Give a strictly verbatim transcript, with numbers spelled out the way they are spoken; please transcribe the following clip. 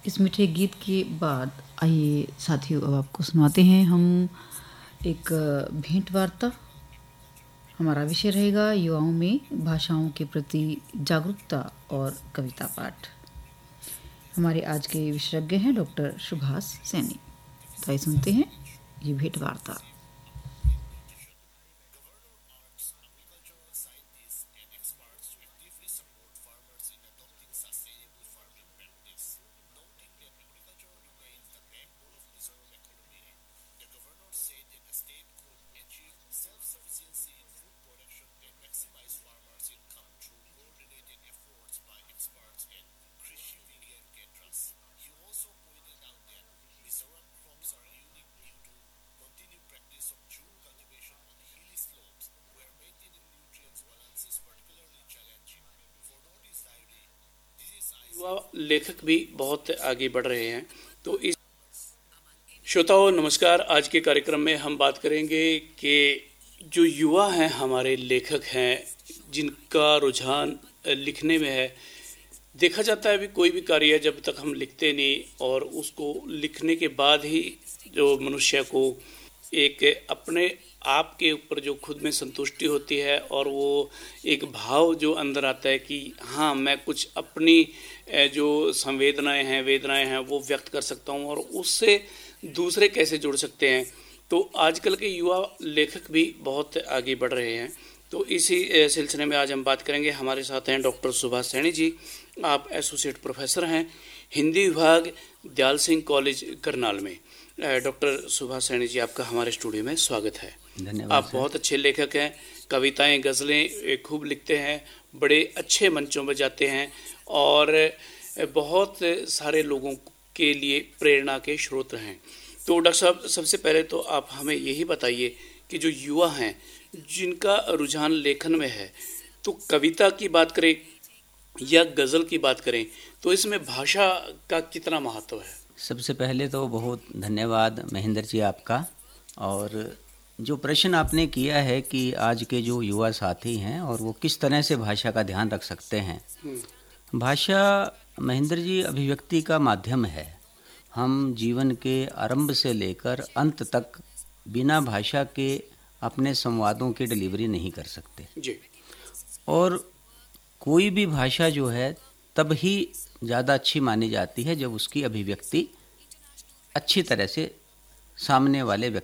इस मीठे गीत के बाद आइए साथियों अब आपको सुनाते हैं हम एक भेंट वार्ता। हमारा विषय रहेगा युवाओं में भाषाओं के प्रति जागरूकता और कविता पाठ। हमारे आज के विशेषज्ञ हैं डॉक्टर सुभाष सैनी। तो आइए सुनते हैं ये भेंट वार्ता। युवा लेखक भी बहुत आगे बढ़ रहे हैं। तो इस श्रोताओं नमस्कार। आज के कार्यक्रम में हम बात करेंगे कि जो युवा हैं हमारे लेखक हैं जिनका रुझान लिखने में है। देखा जाता है भी कोई भी कार्य जब तक हम लिखते नहीं और उसको लिखने के बाद ही जो मनुष्य को एक अपने आप के ऊपर जो खुद में संतुष्टि होती है और वो एक भाव जो अंदर आता है कि हाँ मैं कुछ अपनी जो संवेदनाएं हैं वेदनाएं हैं वो व्यक्त कर सकता हूँ और उससे दूसरे कैसे जुड़ सकते हैं। तो आजकल के युवा लेखक भी बहुत आगे बढ़ रहे हैं। तो इसी सिलसिले में आज हम बात करेंगे। हमारे साथ हैं डॉक्टर सुभाष सैनी जी। आप एसोसिएट प्रोफेसर हैं हिंदी विभाग दयाल सिंह कॉलेज करनाल में। डॉक्टर सुभाष सैनी जी आपका हमारे स्टूडियो में स्वागत है। धन्यवाद। आप बहुत अच्छे लेखक हैं, कविताएं गज़लें खूब लिखते हैं, बड़े अच्छे मंचों पर जाते हैं और बहुत सारे लोगों के लिए प्रेरणा के स्रोत हैं। तो डॉक्टर साहब सबसे पहले तो आप हमें यही बताइए कि जो युवा हैं जिनका रुझान लेखन में है, तो कविता की बात करें या गज़ल की बात करें तो इसमें भाषा का कितना महत्व है? सबसे पहले तो बहुत धन्यवाद महेंद्र जी आपका। और जो प्रश्न आपने किया है कि आज के जो युवा साथी हैं और वो किस तरह से भाषा का ध्यान रख सकते हैं। भाषा महेंद्र जी अभिव्यक्ति का माध्यम है। हम जीवन के आरंभ से लेकर अंत तक बिना भाषा के अपने संवादों की डिलीवरी नहीं कर सकते जी। और कोई भी भाषा जो है तब ही ज़्यादा अच्छी मानी जाती है जब उसकी अभिव्यक्ति अच्छी तरह से सामने वाले व्यक्ति